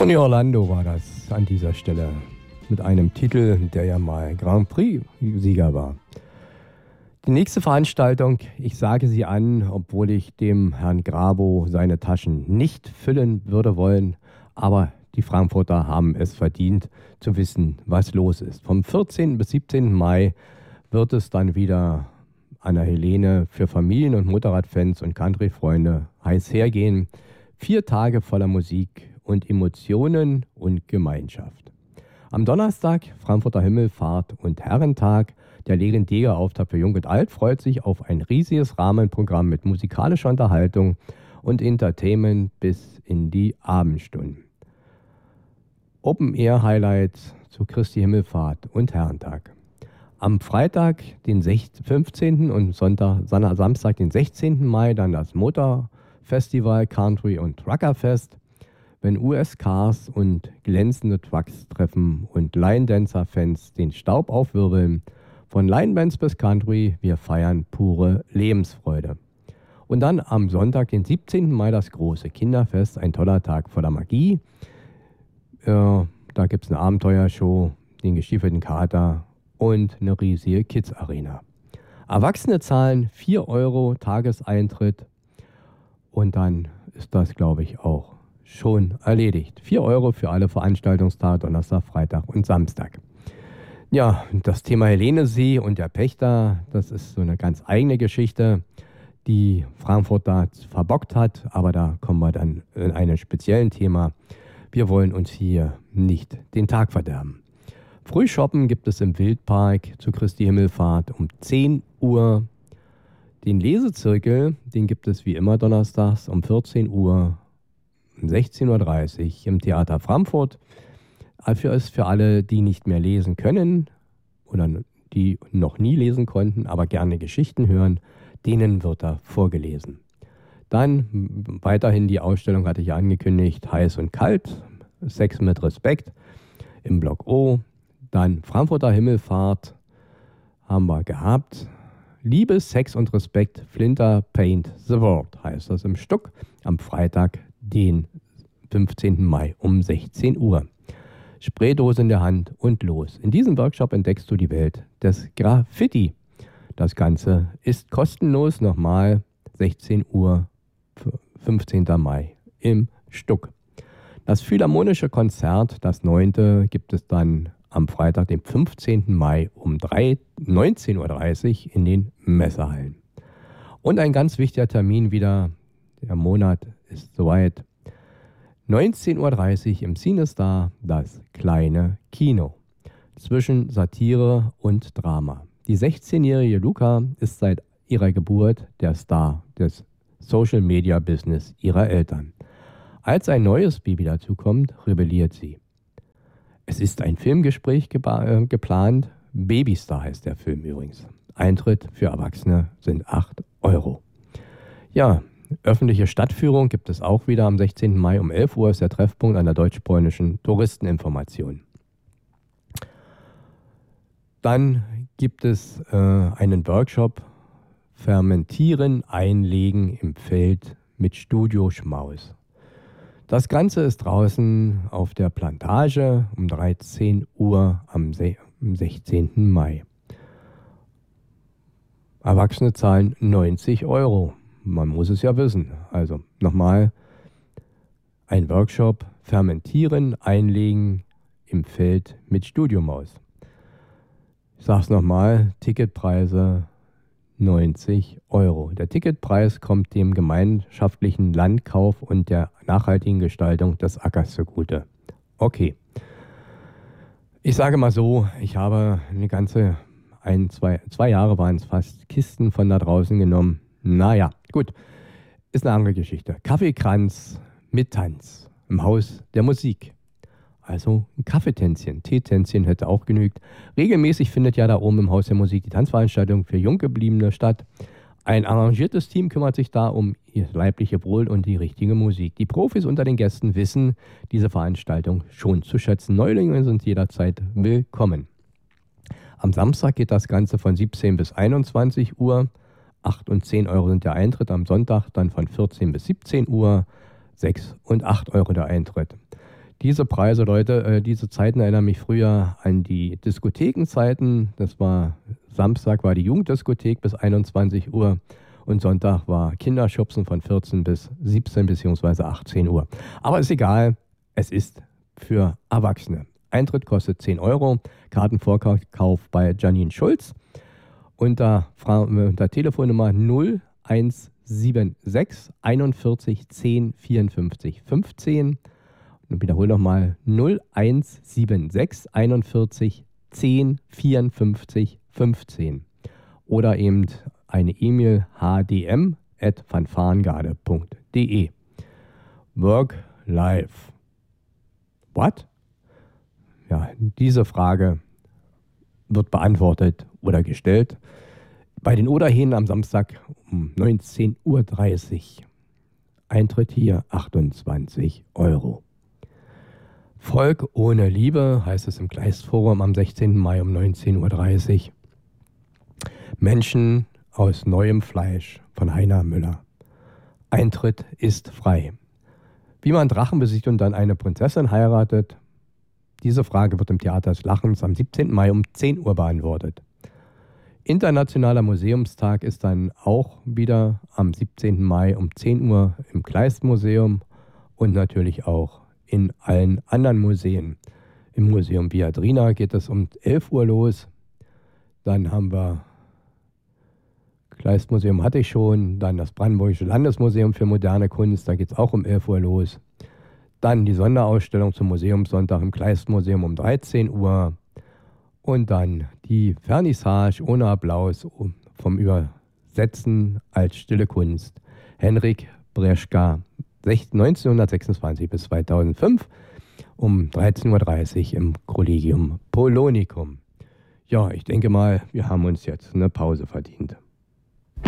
Tony Orlando war das an dieser Stelle mit einem Titel, der ja mal Grand Prix-Sieger war. Die nächste Veranstaltung, ich sage sie an, obwohl ich dem Herrn Grabo seine Taschen nicht füllen würde wollen, aber die Frankfurter haben es verdient, zu wissen, was los ist. Vom 14. bis 17. Mai wird es dann wieder an der Helene für Familien- und Motorradfans und Country-Freunde heiß hergehen. 4 Tage voller Musik und Emotionen und Gemeinschaft. Am Donnerstag Frankfurter Himmelfahrt und Herrentag. Der legendäre Auftakt für Jung und Alt freut sich auf ein riesiges Rahmenprogramm mit musikalischer Unterhaltung und Entertainment bis in die Abendstunden. Open-Air-Highlights zu Christi Himmelfahrt und Herrentag. Am Freitag, den 15. und Samstag, den 16. Mai, dann das Motorfestival Country und Truckerfest. Wenn US-Cars und glänzende Trucks treffen und Line-Dancer-Fans den Staub aufwirbeln, von Line-Bands bis Country, wir feiern pure Lebensfreude. Und dann am Sonntag, den 17. Mai, das große Kinderfest, ein toller Tag voller Magie. Da gibt es eine Abenteuershow, den gestiefelten Kater und eine riesige Kids-Arena. Erwachsene zahlen 4 Euro Tageseintritt und dann ist das, glaube ich, auch schon erledigt. 4 Euro für alle Veranstaltungstage, Donnerstag, Freitag und Samstag. Ja, das Thema Helenesee und der Pächter, das ist so eine ganz eigene Geschichte, die Frankfurt da verbockt hat, aber da kommen wir dann in einem speziellen Thema. Wir wollen uns hier nicht den Tag verderben. Frühshoppen gibt es im Wildpark zu Christi Himmelfahrt um 10 Uhr. Den Lesezirkel, den gibt es wie immer donnerstags um 14 Uhr, um 16.30 Uhr im Theater Frankfurt. Dafür ist für alle, die nicht mehr lesen können oder die noch nie lesen konnten, aber gerne Geschichten hören, denen wird da vorgelesen. Dann weiterhin die Ausstellung, hatte ich ja angekündigt, Heiß und Kalt, Sex mit Respekt im Block O. Dann Frankfurter Himmelfahrt haben wir gehabt. Liebe, Sex und Respekt, Flinter Paint the World heißt das im Stuck am Freitag, den 15. Mai um 16 Uhr. Spraydose in der Hand und los. In diesem Workshop entdeckst du die Welt des Graffiti. Das Ganze ist kostenlos, nochmal 16 Uhr, 15. Mai im Stuck. Das Philharmonische Konzert, das 9. gibt es dann am Freitag, den 15. Mai um 19.30 Uhr in den Messehallen. Und ein ganz wichtiger Termin wieder, der Monat ist soweit. 19.30 Uhr im CineStar, das kleine Kino. Zwischen Satire und Drama. Die 16-jährige Luca ist seit ihrer Geburt der Star des Social-Media-Business ihrer Eltern. Als ein neues Baby dazukommt, rebelliert sie. Es ist ein Filmgespräch geplant. Babystar heißt der Film übrigens. Eintritt für Erwachsene sind 8 Euro. Ja, öffentliche Stadtführung gibt es auch wieder am 16. Mai um 11 Uhr ist der Treffpunkt an der deutsch-polnischen Touristeninformation. Dann gibt es einen Workshop Fermentieren, Einlegen im Feld mit Studioschmaus. Das Ganze ist draußen auf der Plantage um 13 Uhr am 16. Mai. Erwachsene zahlen 90 Euro. Man muss es ja wissen. Also nochmal, ein Workshop Fermentieren, Einlegen im Feld mit Studiomaus. Ich sage es nochmal, Ticketpreise 90 Euro. Der Ticketpreis kommt dem gemeinschaftlichen Landkauf und der nachhaltigen Gestaltung des Ackers zugute. Okay. Ich sage mal so, ich habe eine ganze, 2 Jahre waren es fast, Kisten von da draußen genommen. Naja, gut. Ist eine andere Geschichte. Kaffeekranz mit Tanz im Haus der Musik. Also ein Kaffeetänzchen, Teetänzchen hätte auch genügt. Regelmäßig findet ja da oben im Haus der Musik die Tanzveranstaltung für Junggebliebene statt. Ein arrangiertes Team kümmert sich da um ihr leibliche Wohl und die richtige Musik. Die Profis unter den Gästen wissen diese Veranstaltung schon zu schätzen. Neulinge sind jederzeit willkommen. Am Samstag geht das Ganze von 17 bis 21 Uhr. 8 und 10 Euro sind der Eintritt. Am Sonntag dann von 14 bis 17 Uhr. 6 und 8 Euro der Eintritt. Diese Preise, Leute, diese Zeiten erinnern mich früher an die Diskothekenzeiten. Das war Samstag war die Jugenddiskothek bis 21 Uhr und Sonntag war Kinderschubsen von 14 bis 17 bzw. 18 Uhr. Aber ist egal, es ist für Erwachsene. Eintritt kostet 10 Euro, Kartenvorkauf bei Janine Schulz unter Telefonnummer 0176 41 10 54 15. Und wiederhole nochmal 0176 41 10 54 15. Oder eben eine E-Mail hdm@fanfarengarde.de. Work, life. What? Ja, diese Frage wird beantwortet oder gestellt bei den Oderhähnen am Samstag um 19.30 Uhr. Eintritt hier 28 Euro. Volk ohne Liebe heißt es im Kleistforum am 16. Mai um 19.30 Uhr. Menschen aus neuem Fleisch von Heiner Müller. Eintritt ist frei. Wie man Drachen besiegt und dann eine Prinzessin heiratet, diese Frage wird im Theater des Lachens am 17. Mai um 10 Uhr beantwortet. Internationaler Museumstag ist dann auch wieder am 17. Mai um 10 Uhr im Kleistmuseum und natürlich auch in allen anderen Museen. Im Museum Viadrina geht es um 11 Uhr los. Dann haben wir Kleistmuseum hatte ich schon, dann das Brandenburgische Landesmuseum für moderne Kunst, da geht es auch um 11 Uhr los. Dann die Sonderausstellung zum Museumssonntag im Kleistmuseum um 13 Uhr. Und dann die Vernissage ohne Applaus vom Übersetzen als stille Kunst. Henrik Breschka, 1926 bis 2005 um 13.30 Uhr im Collegium Polonicum. Ja, ich denke mal, wir haben uns jetzt eine Pause verdient.